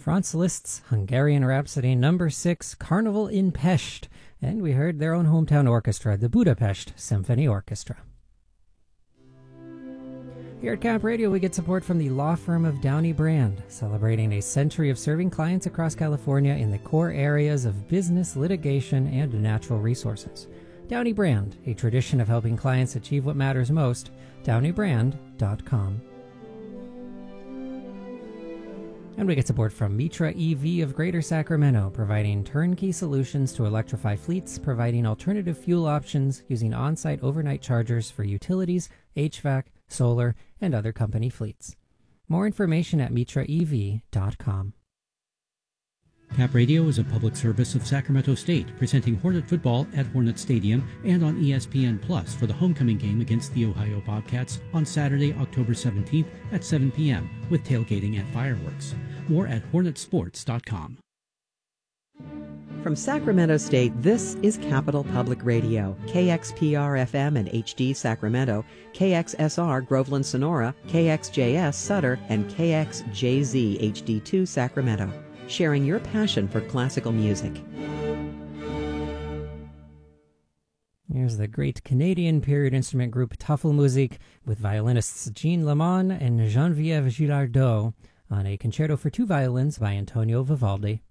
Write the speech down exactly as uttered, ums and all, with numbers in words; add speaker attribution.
Speaker 1: Franz Liszt's Hungarian Rhapsody number six, Carnival in Pest, and we heard their own hometown orchestra, the Budapest Symphony Orchestra. Here at Camp Radio, we get support from the law firm of Downey Brand, celebrating a century of serving clients across California in the core areas of business, litigation, and natural resources. Downey Brand, a tradition of helping clients achieve what matters most, downey brand dot com. And we get support from Mitra E V of Greater Sacramento, providing turnkey solutions to electrify fleets, providing alternative fuel options using on-site overnight chargers for utilities, H V A C, solar, and other company fleets. More information at mitra e v dot com.
Speaker 2: Cap Radio is a public service of Sacramento State, presenting Hornet football at Hornet Stadium and on E S P N Plus for the homecoming game against the Ohio Bobcats on Saturday, October seventeenth at seven p.m. with tailgating and fireworks. More at hornet sports dot com.
Speaker 3: From Sacramento State, this is Capital Public Radio, K X P R F M and H D Sacramento, K X S R Groveland Sonora, K X J S Sutter, and K X J Z H D two Sacramento, sharing your passion for classical music.
Speaker 1: Here's the great Canadian period instrument group Tafelmusik with violinists Jean Lamont and Geneviève Girardot on a concerto for two violins by Antonio Vivaldi.